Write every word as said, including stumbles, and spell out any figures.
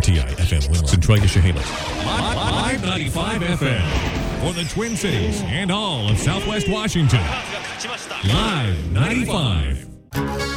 T I F M Winland, Centralia, Chehalis. Live ninety-five F M for the Twin Cities and all of Southwest Washington. Live ninety-five.